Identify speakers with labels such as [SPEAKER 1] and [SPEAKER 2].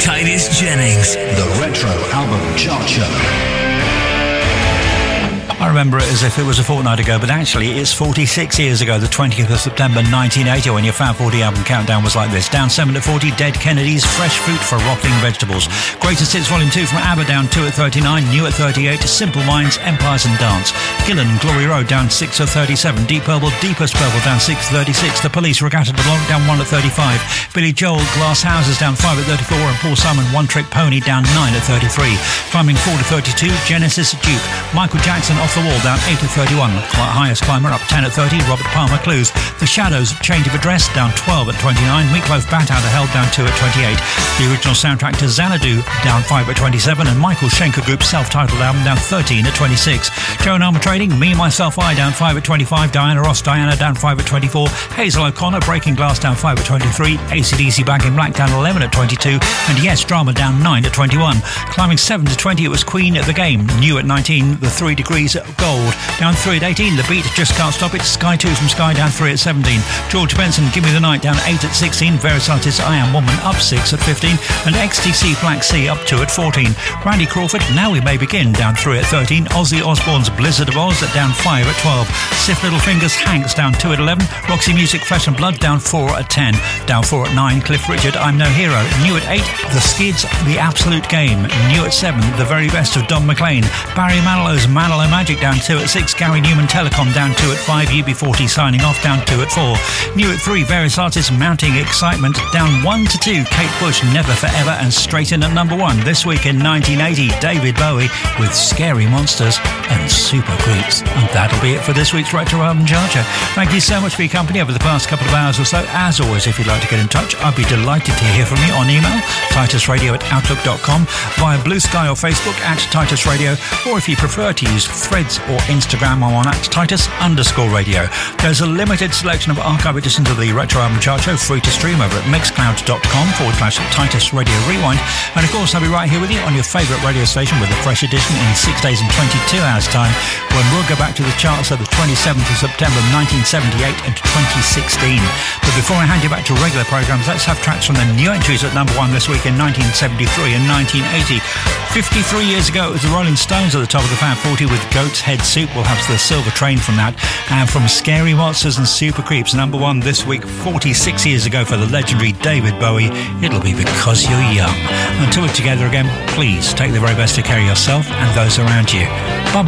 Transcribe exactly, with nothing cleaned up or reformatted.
[SPEAKER 1] Titus Jennings.
[SPEAKER 2] The Retro Album Chart Show.
[SPEAKER 3] I remember it as if it was a fortnight ago, but actually it's forty-six years ago, the twentieth of September nineteen eighty, when your Fab forty album countdown was like this. Down seven at forty, Dead Kennedys, Fresh Fruit for Rotting Vegetables. Greatest Hits Volume two from ABBA, down two at thirty-nine. New at thirty-eight, Simple Minds, Empires and Dance. Gillan, Glory Road, down six at thirty-seven. Deep Purple, Deepest Purple, down six at thirty-six. The Police, Regatta de Blanc, down one at thirty-five. Billy Joel, Glass Houses, down five at thirty-four. And Paul Simon, One Trick Pony, down nine at thirty-three. Climbing four to thirty-two, Genesis, Duke. Michael Jackson, Off the Wall, down eight at thirty-one. Highest Climber, up ten at thirty. Robert Palmer, Clues. The Shadows, Change of Address, down twelve at twenty-nine. Meatloaf, Bat Out of Hell, down two at twenty-eight. The original soundtrack to Xanadu, down five at twenty-seven. And Michael Schenker Group's self-titled album, down thirteen at twenty-six. Joan Armour Trading, Me, Myself, I, down five at twenty-five. Diana Ross, Diana, down five at twenty-four. Hazel O'Connor, Breaking Glass, down five at twenty-three. A C D C, Back in Black, down eleven at twenty-two. And Yes, Drama, down nine at twenty-one. Climbing seven to twenty, it was Queen at the Game. New at nineteen, The Three Degrees of Gold. Down three at eighteen, The Beat, Just Can't Stop It. Sky two from Sky, down three at seventeen. George Benson, Give Me the Night, down eight at sixteen. Versatis, I Am Woman, up six at fifteen. And X T C, Black Sea, up two at fourteen. Randy Crawford, Now We May Begin, down three at thirteen. Ozzy Osbourne's Blizzard of Oz, down five at twelve. Stiff Little Fingers, Hanks, down two at eleven. Roxy Music, Flesh and Blood, down four at ten. Down four at nine, Cliff Richard, I'm No Hero. New at eight, The Skids, The Absolute Game. New at seven, The Very Best of Don McLean. Barry Manilow's Manilow Magic, down two at six. Gary Newman Telecom, down two at five. U B forty signing off, down two at four. New at three, various artists, Mounting Excitement, down one to two. Kate Bush, Never Forever, and straight in at number one. This week in nineteen eighty, David Bowie with Scary Monsters and Super Creeps. And that'll be it for this week's Retro Album Chart Show. Thank you so much for your company over the past couple of hours or so. As always, if you'd like to get in touch, I'd be delighted to hear from you on email, titusradio at outlook dot com, via Blue Sky or Facebook at Titus Radio, or if you prefer to use Threads or Instagram, I'm on at Titus underscore radio. There's a limited selection of archive editions of the Retro Album Chart Show free to stream over at mixcloud.com forward slash Titus Radio Rewind. And of course, I'll be right here with you on your favourite radio station with a fresh edition in six days and twenty-two hours time, when we'll go back to the charts of the twenty-seventh of September nineteen seventy-eight and twenty sixteen. But before I hand you back to regular programmes, let's have tracks from the new entries at number one this week in nineteen seventy-three and nineteen eighty. fifty-three years ago, it was the Rolling Stones at the top of the Fab forty with Goat's Head Soup. We'll have the Silver Train from that. And from Scary Monsters and Super Creeps, number one this week, forty-six years ago for the legendary David Bowie, It'll Be Because You're Young. Until we're together again, please take the very best to care of yourself and those around you. Bye-bye.